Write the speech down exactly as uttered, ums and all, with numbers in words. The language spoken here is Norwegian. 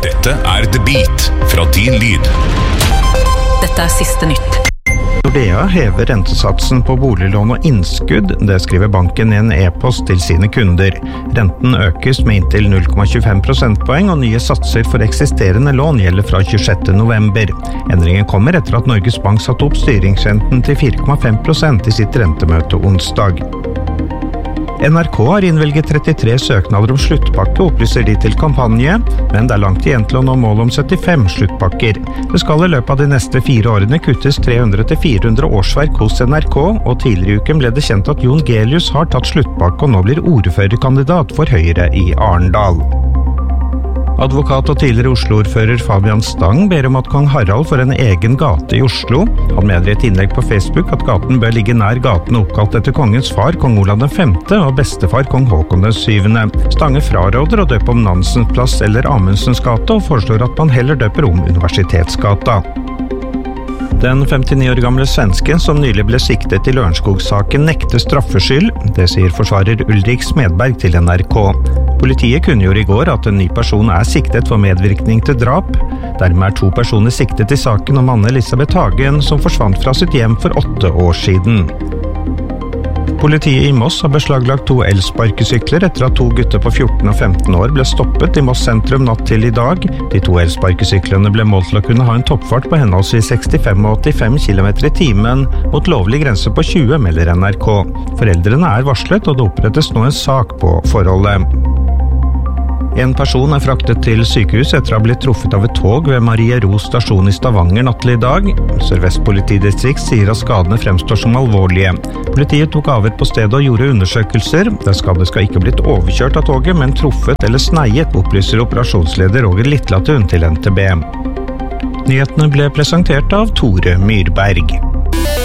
Dette er The Beat fra Din Lyd. Dette er siste nytt. Nordea hever rentesatsen på boliglån og innskudd, det skriver banken i en e-post til sine kunder. Renten økes med inntil null komma tjuefem prosentpoeng, og nye satser for eksisterende lån gjelder fra tjuesjette november. Endringen kommer etter at Norges Bank satte opp styringsrenten til fire komma fem prosent i sitt rentemøte onsdag. N R K har innvilget trettitre søknader om sluttpakke, opplyser de til kampanje, men det er langt igjen til å nå mål om syttifem sluttpakker. Det skal i løpet av de neste fire årene kuttes tre hundre til fire hundre årsverk hos N R K, og tidligere i uken ble det kjent at Jon Gelius har tatt sluttpakke og nå blir ordførerkandidat for Høyre i Arendal. Advokat og tidligere Oslo-ordfører Fabian Stang ber om at kong Harald får en egen gate i Oslo. Han mener i et innlegg på Facebook at gaten bør ligge nær gaten oppkalt etter kongens far, kong Olav den femte, og bestefar, kong Håkon den syvende. Stange fraråder å døpe om Nansens plass eller Amundsens gate, og foreslår at man heller døper om Universitetsgata. Den femtini år gamle svenske som nylig ble siktet i Lørenskog-saken nekter straffskyld, det sier forsvarer Ulrik Smedberg til N R K. Politiet kunngjorde i går at en ny person er siktet for medvirkning til drap. Dermed er to personer siktet i saken om Anne Elisabeth Hagen, som forsvant fra sitt hjem for åtte år siden. Politiet i Moss har beslaglagt to elsparkesykler etter at to gutter på fjorten og femten år ble stoppet i Moss sentrum natt til i dag. De to elsparkesyklene ble målt til å kunne ha en toppfart på henholdsvis sekstifem og åttifem kilometer i timen, mot lovlig grense på tjue, melder N R K. Foreldrene er varslet, og det opprettes nå en sak på forholdet. En person er fraktet til sykehus etter å ha blitt truffet av et tog ved Marie Ro stasjon i Stavanger natt til i dag. Sør-Vest politidistrikt sier at skadene fremstår som alvorlige. Politiet tok avhør på stedet og gjorde undersøkelser. Det skadde skal ikke ha blitt overkjørt av toget, men truffet eller sneiet, opplyser operasjonsleder Roger Littlatun til N T B. Nyhetene ble presentert av Tore Myrberg.